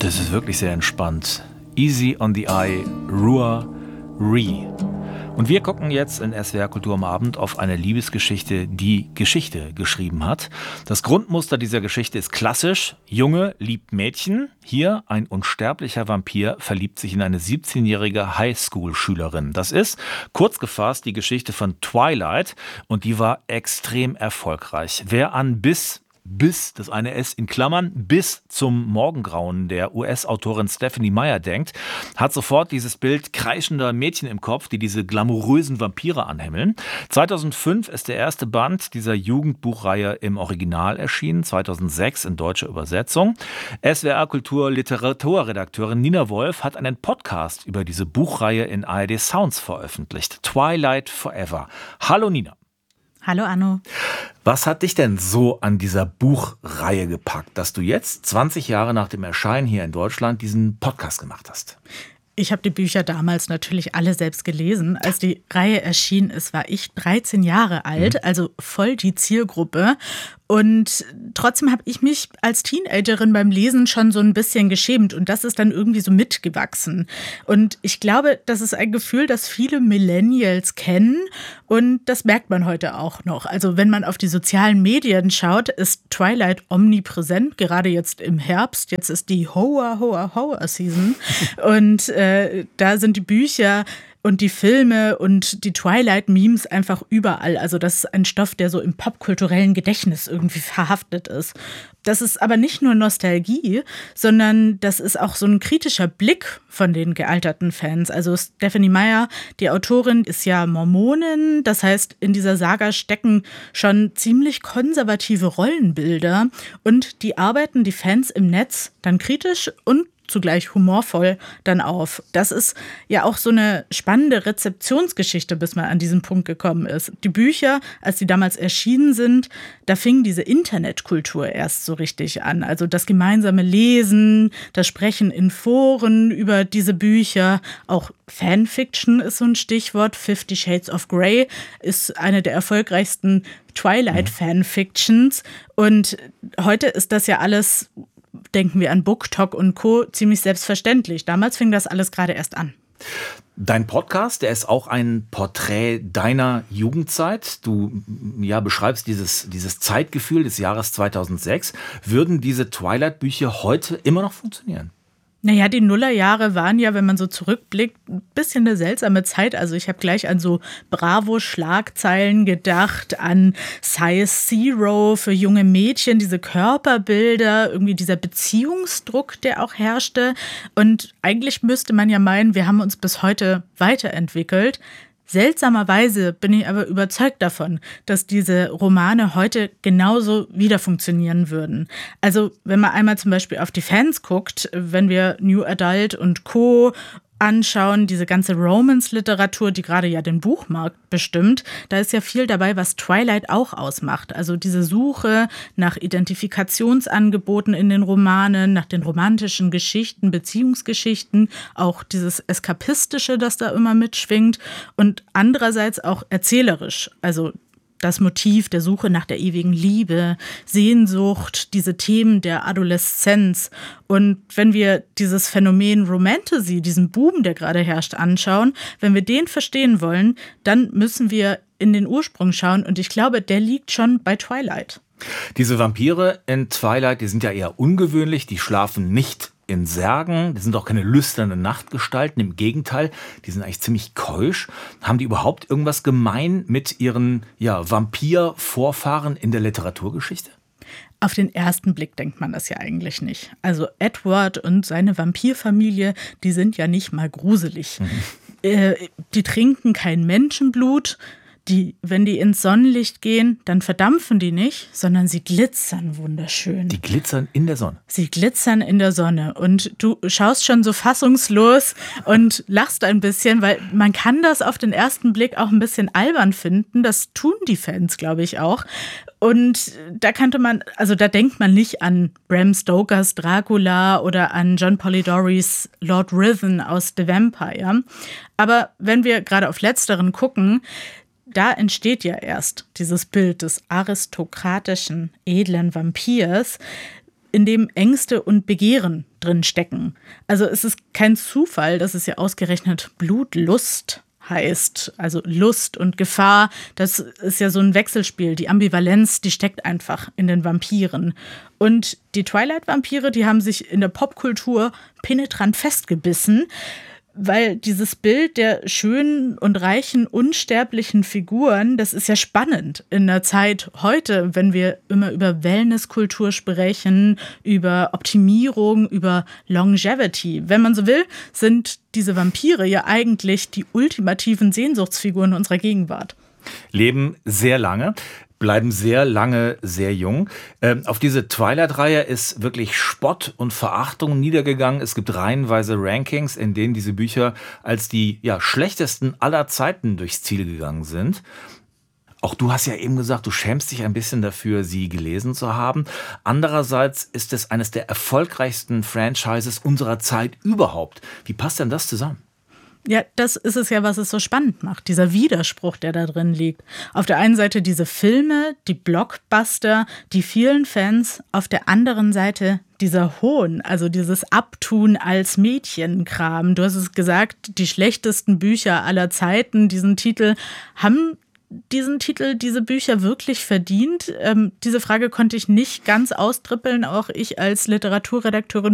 Das ist wirklich sehr entspannt. Easy on the Eye, Rua Re. Und wir gucken jetzt in SWR Kultur am Abend auf eine Liebesgeschichte, die Geschichte geschrieben hat. Das Grundmuster dieser Geschichte ist klassisch. Junge liebt Mädchen. Hier ein unsterblicher Vampir verliebt sich in eine 17-jährige Highschool-Schülerin. Das ist, kurz gefasst, die Geschichte von Twilight. Und die war extrem erfolgreich. Wer an bis das eine S in Klammern, bis zum Morgengrauen der US-Autorin Stephenie Meyer denkt, hat sofort dieses Bild kreischender Mädchen im Kopf, die diese glamourösen Vampire anhimmeln. 2005 ist der erste Band dieser Jugendbuchreihe im Original erschienen, 2006 in deutscher Übersetzung. SWR Kultur Literaturredakteurin Nina Wolf hat einen Podcast über diese Buchreihe in ARD Sounds veröffentlicht. Twilight Forever. Hallo Nina. Hallo Anno. Was hat dich denn so an dieser Buchreihe gepackt, dass du jetzt, 20 Jahre nach dem Erscheinen hier in Deutschland, diesen Podcast gemacht hast? Ich habe die Bücher damals natürlich alle selbst gelesen. Als die Reihe erschien ist, war ich 13 Jahre alt, also voll die Zielgruppe. Und trotzdem habe ich mich als Teenagerin beim Lesen schon so ein bisschen geschämt. Und das ist dann irgendwie so mitgewachsen. Und ich glaube, das ist ein Gefühl, das viele Millennials kennen. Und das merkt man heute auch noch. Also wenn man auf die sozialen Medien schaut, ist Twilight omnipräsent. Gerade jetzt im Herbst. Jetzt ist die Horror-Season. Und da sind die Bücher und die Filme und die Twilight-Memes einfach überall. Also das ist ein Stoff, der so im popkulturellen Gedächtnis irgendwie verhaftet ist. Das ist aber nicht nur Nostalgie, sondern das ist auch so ein kritischer Blick von den gealterten Fans. Also Stephenie Meyer, die Autorin, ist ja Mormonin. Das heißt, in dieser Saga stecken schon ziemlich konservative Rollenbilder. Und die arbeiten die Fans im Netz dann kritisch und zugleich humorvoll dann auf. Das ist ja auch so eine spannende Rezeptionsgeschichte, bis man an diesen Punkt gekommen ist. Die Bücher, als die damals erschienen sind, da fing diese Internetkultur erst so richtig an. Also das gemeinsame Lesen, das Sprechen in Foren über diese Bücher. Auch Fanfiction ist so ein Stichwort. 50 Shades of Grey ist eine der erfolgreichsten Twilight-Fanfictions. Und heute ist das ja alles, denken wir an BookTok und Co., ziemlich selbstverständlich. Damals fing das alles gerade erst an. Dein Podcast, der ist auch ein Porträt deiner Jugendzeit. Du beschreibst dieses Zeitgefühl des Jahres 2006. Würden diese Twilight-Bücher heute immer noch funktionieren? Naja, die Nullerjahre waren ja, wenn man so zurückblickt, ein bisschen eine seltsame Zeit. Also ich habe gleich an so Bravo-Schlagzeilen gedacht, an Size Zero für junge Mädchen, diese Körperbilder, irgendwie dieser Beziehungsdruck, der auch herrschte. Und eigentlich müsste man ja meinen, wir haben uns bis heute weiterentwickelt. Seltsamerweise bin ich aber überzeugt davon, dass diese Romane heute genauso wieder funktionieren würden. Also wenn man einmal zum Beispiel auf die Fans guckt, wenn wir New Adult und Co. anschauen, diese ganze Romance-Literatur, die gerade ja den Buchmarkt bestimmt, da ist ja viel dabei, was Twilight auch ausmacht. Also diese Suche nach Identifikationsangeboten in den Romanen, nach den romantischen Geschichten, Beziehungsgeschichten, auch dieses Eskapistische, das da immer mitschwingt und andererseits auch erzählerisch, also das Motiv der Suche nach der ewigen Liebe, Sehnsucht, diese Themen der Adoleszenz. Und wenn wir dieses Phänomen Romantasy, diesen Boom, der gerade herrscht, anschauen, wenn wir den verstehen wollen, dann müssen wir in den Ursprung schauen. Und ich glaube, der liegt schon bei Twilight. Diese Vampire in Twilight, die sind ja eher ungewöhnlich, die schlafen nicht in Särgen, das sind auch keine lüsternen Nachtgestalten, im Gegenteil, die sind eigentlich ziemlich keusch. Haben die überhaupt irgendwas gemein mit ihren Vampir-Vorfahren in der Literaturgeschichte? Auf den ersten Blick denkt man das ja eigentlich nicht. Also Edward und seine Vampirfamilie, die sind ja nicht mal gruselig. Die trinken kein Menschenblut. Wenn die ins Sonnenlicht gehen, dann verdampfen die nicht, sondern sie glitzern wunderschön. Die glitzern in der Sonne? Sie glitzern in der Sonne und du schaust schon so fassungslos und lachst ein bisschen, weil man kann das auf den ersten Blick auch ein bisschen albern finden. Das tun die Fans, glaube ich, auch. Und da denkt man nicht an Bram Stokers Dracula oder an John Polidori's Lord Ruthven aus The Vampire. Aber wenn wir gerade auf Letzteren gucken, da entsteht ja erst dieses Bild des aristokratischen, edlen Vampirs. in dem Ängste und Begehren drin stecken. Also es ist kein Zufall, dass es ja ausgerechnet Blutlust heißt. Also Lust und Gefahr, das ist ja so ein Wechselspiel. Die Ambivalenz, die steckt einfach in den Vampiren. Und die Twilight-Vampire, die haben sich in der Popkultur penetrant festgebissen, weil dieses Bild der schönen und reichen, unsterblichen Figuren, das ist ja spannend in der Zeit heute, wenn wir immer über Wellnesskultur sprechen, über Optimierung, über Longevity. Wenn man so will, sind diese Vampire ja eigentlich die ultimativen Sehnsuchtsfiguren unserer Gegenwart. Leben sehr lange, bleiben sehr lange sehr jung. Auf diese Twilight-Reihe ist wirklich Spott und Verachtung niedergegangen. Es gibt reihenweise Rankings, in denen diese Bücher als die schlechtesten aller Zeiten durchs Ziel gegangen sind. Auch du hast ja eben gesagt, du schämst dich ein bisschen dafür, sie gelesen zu haben. Andererseits ist es eines der erfolgreichsten Franchises unserer Zeit überhaupt. Wie passt denn das zusammen? Ja, das ist es ja, was es so spannend macht, dieser Widerspruch, der da drin liegt. Auf der einen Seite diese Filme, die Blockbuster, die vielen Fans, auf der anderen Seite dieser Hohn, also dieses Abtun als Mädchenkram. Du hast es gesagt, die schlechtesten Bücher aller Zeiten, diese Bücher wirklich verdient? Diese Frage konnte ich nicht ganz austrippeln, auch ich als Literaturredakteurin